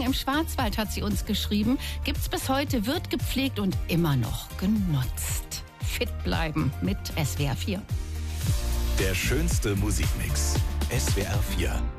im Schwarzwald, hat sie uns geschrieben. Gibt's bis heute, wird gepflegt und immer noch genutzt. Fit bleiben mit SWR 4. Der schönste Musikmix. SWR 4.